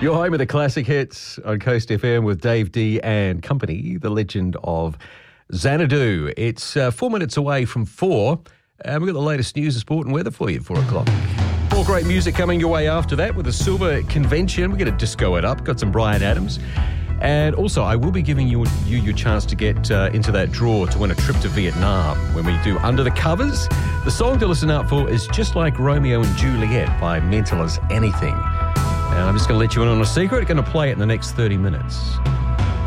You're home with the classic hits on Coast FM with Dave D and company, the legend of Xanadu. It's 4 minutes away from 4, and we've got the latest news, sport and weather for you at 4 o'clock. More great music coming your way after that with the Silver Convention. We're going to disco it up. Got some Bryan Adams. And also, I will be giving you your chance to get into that draw to win a trip to Vietnam when we do Under the Covers. The song to listen out for is Just Like Romeo and Juliet by Mental as Anything. And I'm just going to let you in on a secret. I'm going to play it in the next 30 minutes.